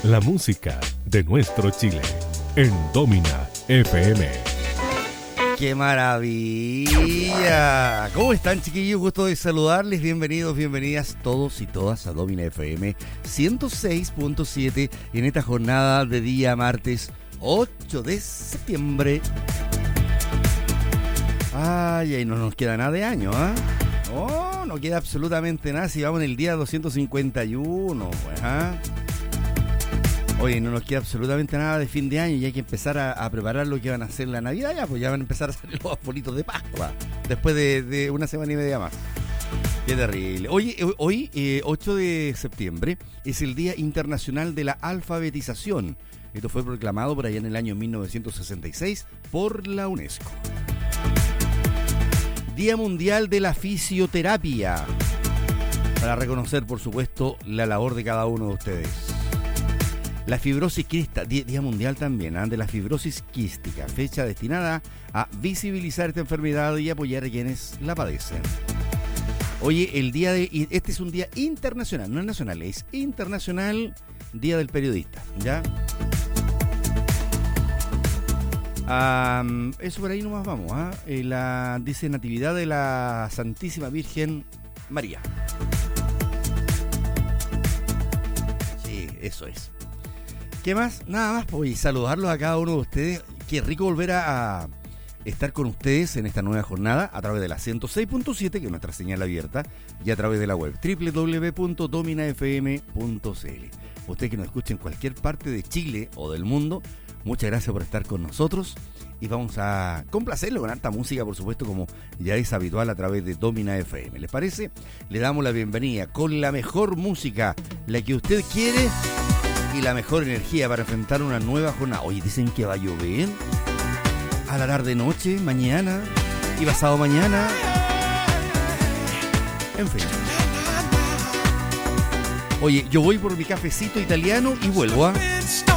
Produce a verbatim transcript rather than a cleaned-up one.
la música de nuestro Chile, en Domina F M. ¡Qué maravilla! ¿Cómo están, chiquillos? Gusto de saludarles. Bienvenidos, bienvenidas todos y todas a Domina F M ciento seis punto siete en esta jornada de día martes ocho de septiembre. Ay, ay, no nos queda nada de año, ¿ah? ¿eh? No, no queda absolutamente nada si vamos en el día doscientos cincuenta y uno, pues, ¿ah? Oye, no nos queda absolutamente nada de fin de año y hay que empezar a, a preparar lo que van a hacer la Navidad ya, pues ya van a empezar a salir los arbolitos de Pascua después de, de una semana y media más. Qué terrible. Oye, hoy, eh, ocho de septiembre, es el Día Internacional de la Alfabetización. Esto fue proclamado por allá en el año mil novecientos sesenta y seis por la UNESCO. Día Mundial de la Fisioterapia, para reconocer, por supuesto, la labor de cada uno de ustedes. La fibrosis quística, Día Mundial también, ¿eh? de la fibrosis quística, fecha destinada a visibilizar esta enfermedad y apoyar a quienes la padecen. Oye, el día de, este es un día internacional, no es nacional, es internacional, Día del Periodista, ¿ya? Um, eso por ahí nomás vamos, ¿ah? ¿eh? La, dice Natividad de la Santísima Virgen María. Sí, eso es. ¿Qué más? Nada más, pues saludarlos a cada uno de ustedes. Qué rico volver a, a estar con ustedes en esta nueva jornada a través de la ciento seis punto siete, que es nuestra señal abierta, y a través de la web doble u doble u doble u punto domina f m punto c l. Ustedes que nos escuchen en cualquier parte de Chile o del mundo, muchas gracias por estar con nosotros y vamos a complacerlo con harta música, por supuesto, como ya es habitual a través de Domina F M. ¿Les parece? Le damos la bienvenida con la mejor música, la que usted quiere, y la mejor energía para enfrentar una nueva jornada. Oye, dicen que va a llover a la tarde noche, mañana y pasado mañana. En fin. Oye, yo voy por mi cafecito italiano y vuelvo a...